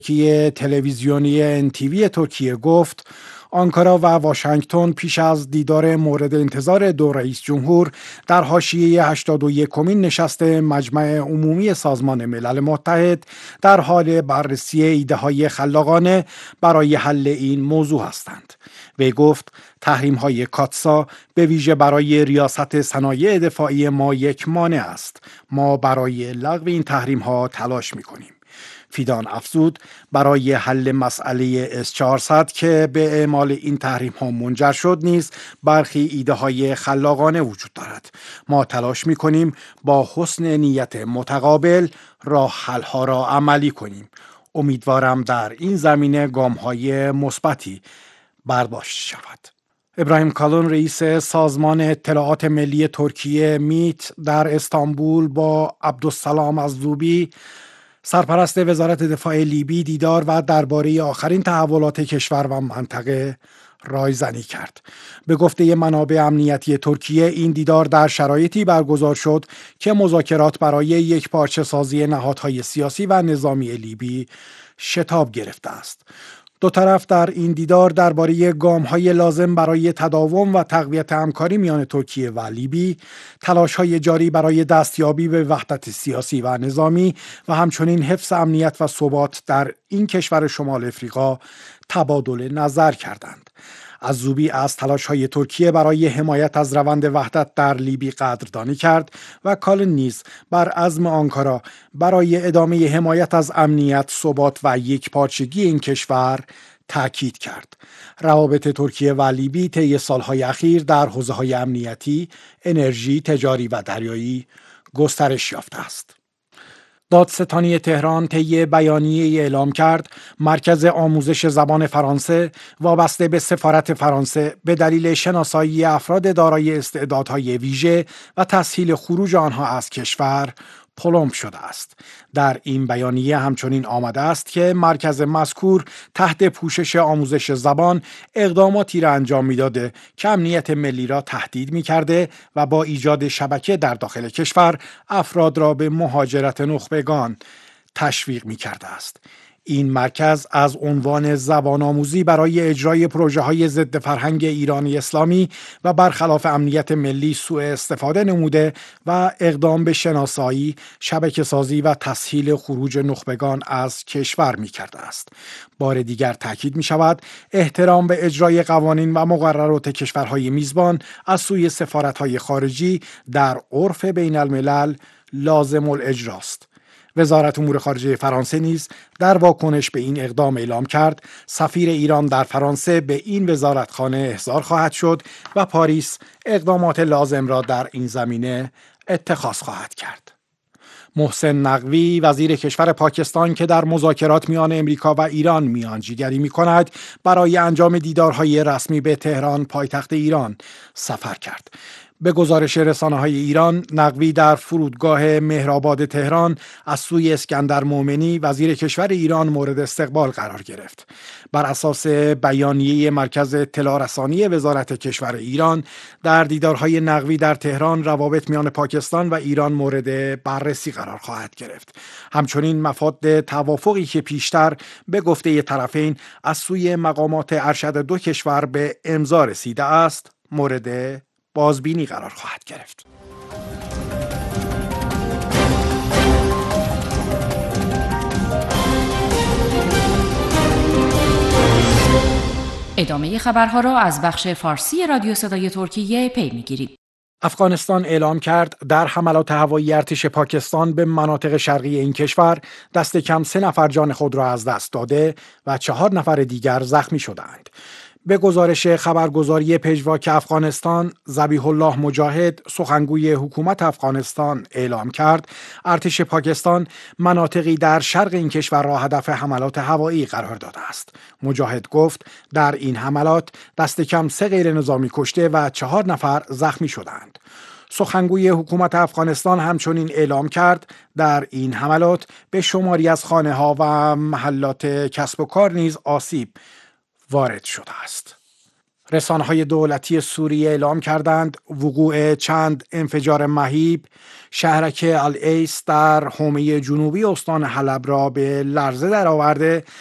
تلویزیونی NTV ترکیه گفت آنکارا و واشنگتن پیش از دیدار مورد انتظار دو رئیس جمهور در حاشیه 81مین نشست مجمع عمومی سازمان ملل متحد در حال بررسی ایده‌های خلاقانه برای حل این موضوع هستند. وی گفت تحریم‌های کاتسا به ویژه برای ریاست صنایع دفاعی ما یک مانع است. ما برای لغو این تحریم‌ها تلاش می‌کنیم. فیدان افزود برای حل مسئله S-400 که به اعمال این تحریم ها منجر شد نیز برخی ایده های خلاقانه وجود دارد. ما تلاش می کنیم با حسن نیت متقابل راه حل ها را عملی کنیم. امیدوارم در این زمینه گام های مثبتی برداشته شود. ابراهیم کالون رئیس سازمان اطلاعات ملی ترکیه میت در استانبول با عبدالسلام الزوبی سرپرست وزارت دفاع لیبی دیدار و درباره آخرین تحولات کشور و منطقه رایزنی کرد. به گفته منابع امنیتی ترکیه این دیدار در شرایطی برگزار شد که مذاکرات برای یک پارچه سازی نهادهای سیاسی و نظامی لیبی شتاب گرفته است. دو طرف در این دیدار درباره گام‌های لازم برای تداوم و تقویت همکاری میان ترکیه و لیبی، تلاش‌های جاری برای دستیابی به وحدت سیاسی و نظامی و همچنین حفظ امنیت و ثبات در این کشور شمال افریقا تبادل نظر کردند. الزوبی از تلاش‌های ترکیه برای حمایت از روند وحدت در لیبی قدردانی کرد و کالن نیز بر عزم آنکارا برای ادامه حمایت از امنیت، ثبات و یکپارچگی این کشور تأکید کرد. روابط ترکیه و لیبی طی سالهای اخیر در حوزه‌های امنیتی، انرژی، تجاری و دریایی گسترش یافته است. دادستانی تهران طی بیانیه‌ای اعلام کرد مرکز آموزش زبان فرانسه وابسته به سفارت فرانسه به دلیل شناسایی افراد دارای استعدادهای ویژه و تسهیل خروج آنها از کشور پلمب شده است. در این بیانیه همچنین آمده است که مرکز مذکور تحت پوشش آموزش زبان اقداماتی را انجام می‌داده که امنیت ملی را تهدید می‌کرده و با ایجاد شبکه در داخل کشور افراد را به مهاجرت نخبگان تشویق می‌کرده است. این مرکز از عنوان زبان آموزی برای اجرای پروژه‌های ضد فرهنگ ایران اسلامی و برخلاف امنیت ملی سوء استفاده نموده و اقدام به شناسایی، شبکه‌سازی و تسهیل خروج نخبگان از کشور می‌کرده است. بار دیگر تاکید می‌شود احترام به اجرای قوانین و مقررات کشورهای میزبان از سوی سفارت‌های خارجی در عرف بین الملل لازم الاجراست. وزارت امور خارجه فرانسه نیز در واکنش به این اقدام اعلام کرد سفیر ایران در فرانسه به این وزارتخانه احضار خواهد شد و پاریس اقدامات لازم را در این زمینه اتخاذ خواهد کرد. محسن نقوی وزیر کشور پاکستان که در مذاکرات میان امریکا و ایران میانجیگری می‌کند برای انجام دیدارهای رسمی به تهران پایتخت ایران سفر کرد. به گزارش رسانه‌های ایران، نقوی در فرودگاه مهرآباد تهران از سوی اسکندر مومنی وزیر کشور ایران مورد استقبال قرار گرفت. بر اساس بیانیه مرکز اطلاع رسانی وزارت کشور ایران، در دیدارهای نقوی در تهران روابط میان پاکستان و ایران مورد بررسی قرار خواهد گرفت. همچنین مفاد توافقی که پیشتر به گفته طرفین از سوی مقامات ارشد دو کشور به امضا رسیده است، مورد بازبینی قرار خواهد گرفت. ادامه خبرها را از بخش فارسی رادیو صدای ترکیه پی می‌گیرید. افغانستان اعلام کرد در حملات هوایی ارتش پاکستان به مناطق شرقی این کشور دست کم 3 نفر جان خود را از دست داده و 4 نفر دیگر زخمی شدند. به گزارش خبرگزاری پژواک افغانستان، ذبیح الله مجاهد سخنگوی حکومت افغانستان اعلام کرد ارتش پاکستان مناطقی در شرق این کشور را هدف حملات هوایی قرار داده است. مجاهد گفت در این حملات دست کم 3 غیر نظامی کشته و 4 نفر زخمی شدند. سخنگوی حکومت افغانستان همچنین اعلام کرد در این حملات به شماری از خانه‌ها و محلات کسب و کار نیز آسیب وارد شده است. رسانه‌های دولتی سوریه اعلام کردند وقوع چند انفجار مهیب شهرک الایس در حومه جنوبی استان حلب را به لرزه درآورده